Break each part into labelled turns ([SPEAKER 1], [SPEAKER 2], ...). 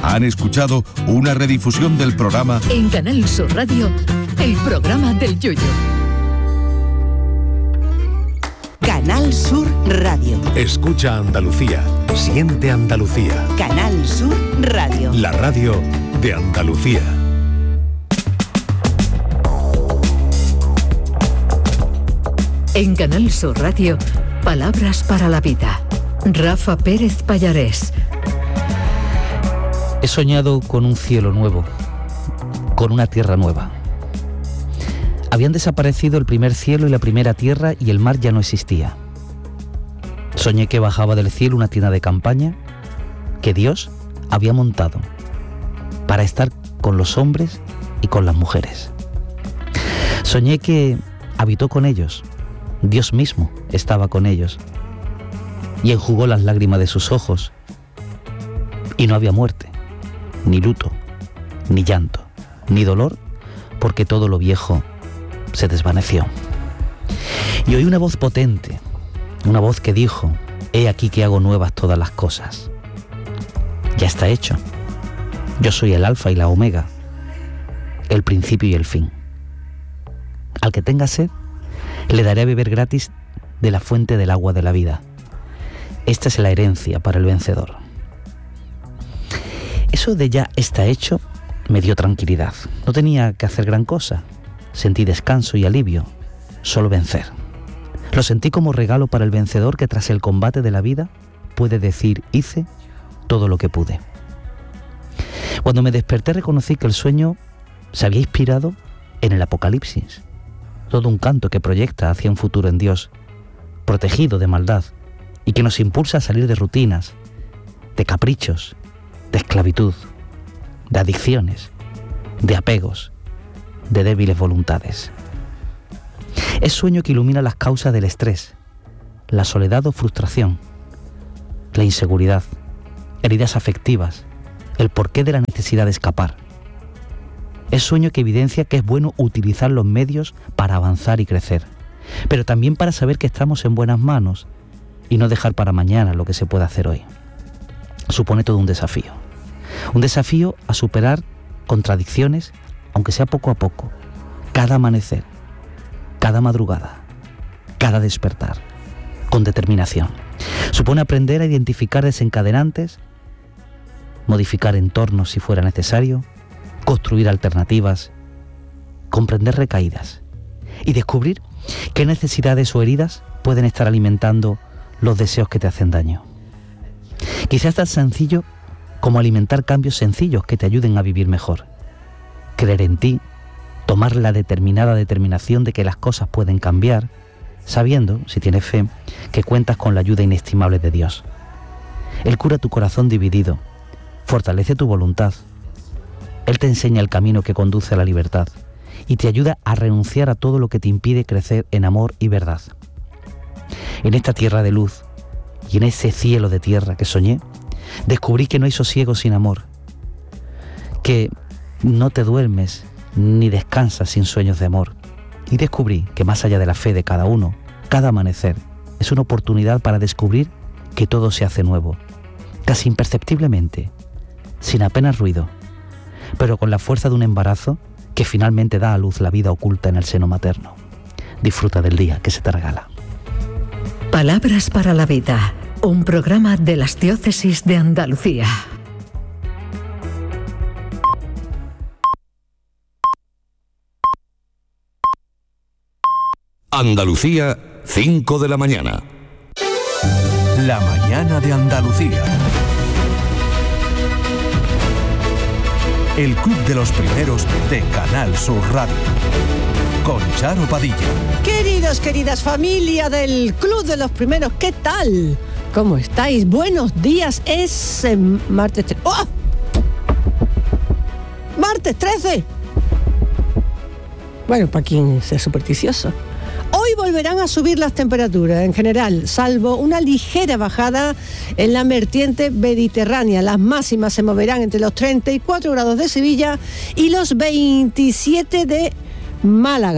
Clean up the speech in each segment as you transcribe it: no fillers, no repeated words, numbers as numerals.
[SPEAKER 1] Han escuchado una redifusión del programa
[SPEAKER 2] en Canal Sur Radio, el programa del Yoyo.
[SPEAKER 3] Canal Sur Radio.
[SPEAKER 4] Escucha Andalucía, siente Andalucía.
[SPEAKER 3] Canal Sur Radio.
[SPEAKER 4] La radio de Andalucía.
[SPEAKER 2] En Canal Sur Radio, Palabras para la Vida. Rafa Pérez Pallarés.
[SPEAKER 5] He soñado con un cielo nuevo, con una tierra nueva. Habían desaparecido el primer cielo y la primera tierra y el mar ya no existía. Soñé que bajaba del cielo una tienda de campaña que Dios había montado para estar con los hombres y con las mujeres. Soñé que habitó con ellos, Dios mismo estaba con ellos y enjugó las lágrimas de sus ojos y no había muerte, ni luto, ni llanto, ni dolor, porque todo lo viejo se desvaneció. Y oí una voz potente, una voz que dijo: he aquí que hago nuevas todas las cosas. Ya está hecho. Yo soy el alfa y la omega, el principio y el fin. Al que tenga sed, le daré a beber gratis de la fuente del agua de la vida. Esta es la herencia para el vencedor. Eso de ya está hecho me dio tranquilidad. No tenía que hacer gran cosa. Sentí descanso y alivio, solo vencer. Lo sentí como regalo para el vencedor que tras el combate de la vida puede decir: hice todo lo que pude. Cuando me desperté reconocí que el sueño se había inspirado en el Apocalipsis, todo un canto que proyecta hacia un futuro en Dios, protegido de maldad, y que nos impulsa a salir de rutinas, de caprichos, de esclavitud, de adicciones, de apegos, de débiles voluntades. Es sueño que ilumina las causas del estrés, la soledad o frustración, la inseguridad, heridas afectivas, el porqué de la necesidad de escapar. Es sueño que evidencia que es bueno utilizar los medios para avanzar y crecer, pero también para saber que estamos en buenas manos y no dejar para mañana lo que se puede hacer hoy. Supone todo un desafío a superar contradicciones, aunque sea poco a poco, cada amanecer, cada madrugada, cada despertar, con determinación. Supone aprender a identificar desencadenantes, modificar entornos si fuera necesario, construir alternativas, comprender recaídas y descubrir qué necesidades o heridas pueden estar alimentando los deseos que te hacen daño. Quizás tan sencillo como alimentar cambios sencillos que te ayuden a vivir mejor. Creer en ti, tomar la determinación de que las cosas pueden cambiar, sabiendo, si tienes fe, que cuentas con la ayuda inestimable de Dios. Él cura tu corazón dividido, fortalece tu voluntad. Él te enseña el camino que conduce a la libertad y te ayuda a renunciar a todo lo que te impide crecer en amor y verdad. En esta tierra de luz y en ese cielo de tierra que soñé, descubrí que no hay sosiego sin amor, que no te duermes ni descansas sin sueños de amor. Y descubrí que más allá de la fe de cada uno, cada amanecer es una oportunidad para descubrir que todo se hace nuevo, casi imperceptiblemente, sin apenas ruido, pero con la fuerza de un embarazo que finalmente da a luz la vida oculta en el seno materno. Disfruta del día que se te regala.
[SPEAKER 2] Palabras para la Vida, un programa de las Diócesis de Andalucía.
[SPEAKER 1] Andalucía, 5 de la mañana.
[SPEAKER 4] La mañana de Andalucía. El Club de los Primeros de Canal Sur Radio. Con Charo Padilla.
[SPEAKER 6] Queridos, queridas, familia del Club de los Primeros, ¿qué tal? ¿Cómo estáis? Buenos días, es martes 13. ¡Oh! ¡Martes 13! Bueno, para quien sea supersticioso. Hoy volverán a subir las temperaturas en general, salvo una ligera bajada en la vertiente mediterránea. Las máximas se moverán entre los 34 grados de Sevilla y los 27 de Málaga.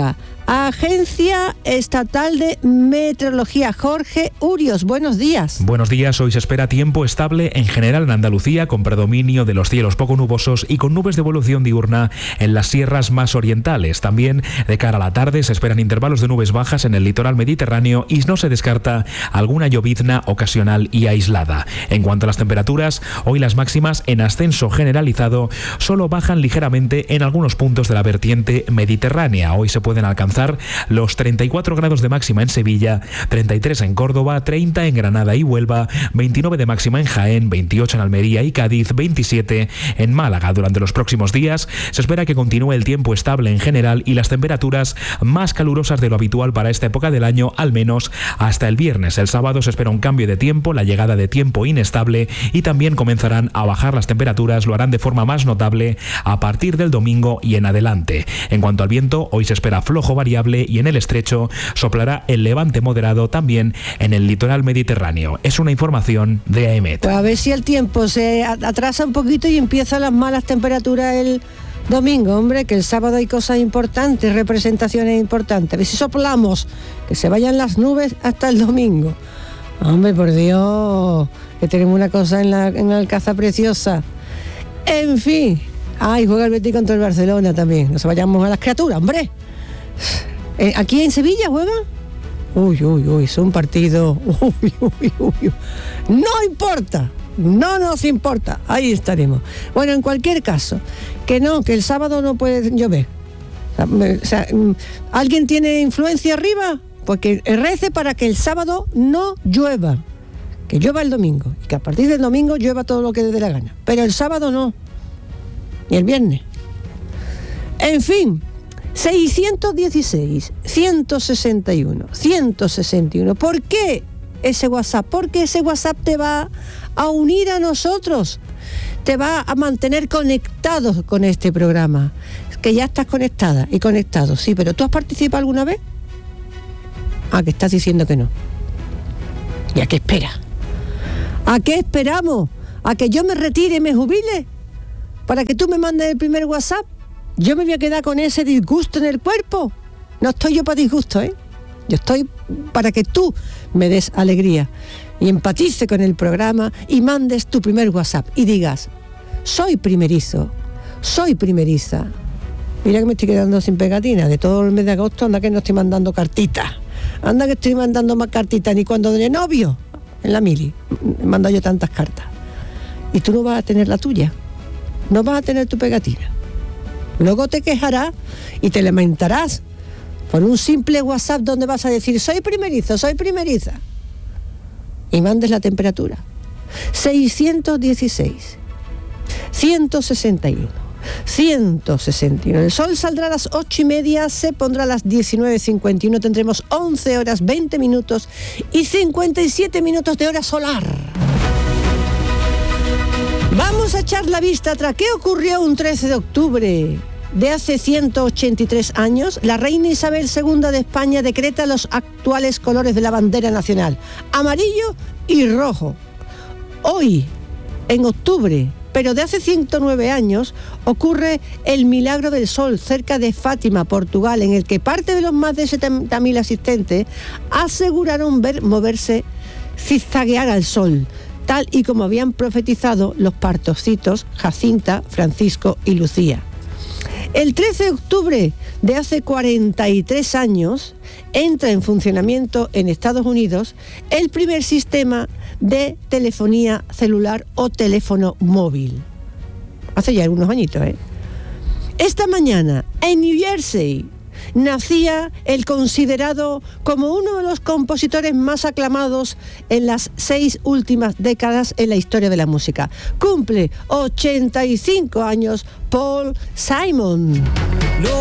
[SPEAKER 6] Agencia Estatal de Meteorología. Jorge Urios, buenos días.
[SPEAKER 7] Buenos días, hoy se espera tiempo estable en general en Andalucía, con predominio de los cielos poco nubosos y con nubes de evolución diurna en las sierras más orientales. También de cara a la tarde se esperan intervalos de nubes bajas en el litoral mediterráneo y no se descarta alguna llovizna ocasional y aislada. En cuanto a las temperaturas, hoy las máximas en ascenso generalizado solo bajan ligeramente en algunos puntos de la vertiente mediterránea. Hoy se pueden alcanzar los 34 grados de máxima en Sevilla, 33 en Córdoba, 30 en Granada y Huelva, 29 de máxima en Jaén, 28 en Almería y Cádiz, 27 en Málaga. Durante los próximos días se espera que continúe el tiempo estable en general y las temperaturas más calurosas de lo habitual para esta época del año, al menos hasta el viernes. El sábado se espera un cambio de tiempo, la llegada de tiempo inestable y también comenzarán a bajar las temperaturas. Lo harán de forma más notable a partir del domingo y en adelante. En cuanto al viento, hoy se espera flojo variable y en el estrecho soplará el levante moderado, también en el litoral mediterráneo. Es una información de AEMET.
[SPEAKER 6] Pues a ver si el tiempo se atrasa un poquito y empiezan las malas temperaturas el domingo, hombre, que el sábado hay cosas importantes, representaciones importantes. A ver si soplamos, que se vayan las nubes hasta el domingo. Hombre, por Dios, que tenemos una cosa en la Alcázar preciosa. En fin, juega el Betis contra el Barcelona también. No se vayamos a las criaturas, hombre. ¿Aquí en Sevilla juega? Uy, es un partido. Uy. No importa, no nos importa, ahí estaremos. Bueno, en cualquier caso, que el sábado no puede llover. O sea, ¿alguien tiene influencia arriba? Pues que rece para que el sábado no llueva. Que llueva el domingo, y que a partir del domingo llueva todo lo que dé la gana. Pero el sábado no, ni el viernes. En fin. 616, 161, 161. ¿Por qué ese WhatsApp? Porque ese WhatsApp te va a unir a nosotros, te va a mantener conectados con este programa. Que ya estás conectada y conectado, sí, pero ¿tú has participado alguna vez? Que estás diciendo que no. ¿Y a qué esperas? ¿A qué esperamos? ¿A que yo me retire y me jubile? ¿Para que tú me mandes el primer WhatsApp? Yo me voy a quedar con ese disgusto en el cuerpo. No estoy yo para disgusto, ¿eh? Yo estoy para que tú me des alegría y empatice con el programa y mandes tu primer WhatsApp y digas: soy primerizo, soy primeriza. Mira que me estoy quedando sin pegatina de todo el mes de agosto. Anda que no estoy mandando cartitas. Anda que estoy mandando más cartitas. Ni cuando de novio en la mili he mandado yo tantas cartas. Y tú no vas a tener la tuya. No vas a tener tu pegatina. Luego te quejarás y te lamentarás por un simple WhatsApp donde vas a decir: soy primerizo, soy primeriza. Y mandes la temperatura. 616, 161, 161. El sol saldrá a las 8:30, se pondrá a las 19:51. Tendremos 11 horas, 20 minutos y 57 minutos de hora solar. Vamos a echar la vista atrás. ¿Qué ocurrió un 13 de octubre de hace 183 años? La reina Isabel II de España decreta los actuales colores de la bandera nacional: amarillo y rojo. Hoy, en octubre, pero de hace 109 años, ocurre el Milagro del Sol cerca de Fátima, Portugal, en el que parte de los más de 70.000 asistentes aseguraron ver moverse, zigzaguear al sol, tal y como habían profetizado los pastorcitos Jacinta, Francisco y Lucía. El 13 de octubre de hace 43 años entra en funcionamiento en Estados Unidos el primer sistema de telefonía celular o teléfono móvil. Hace ya algunos añitos, ¿eh? Esta mañana, en New Jersey, nacía el considerado como uno de los compositores más aclamados en las 6 últimas décadas en la historia de la música. Cumple 85 años Paul Simon.